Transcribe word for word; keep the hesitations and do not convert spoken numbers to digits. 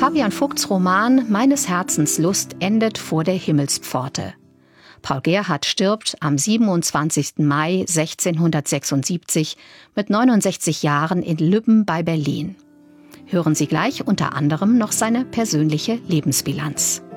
Fabian Vogts Roman »Meines Herzens Lust« endet vor der Himmelspforte. Paul Gerhardt stirbt am siebenundzwanzigsten Mai sechzehnhundertsechsundsiebzig mit neunundsechzig Jahren in Lübben bei Berlin. Hören Sie gleich unter anderem noch seine persönliche Lebensbilanz.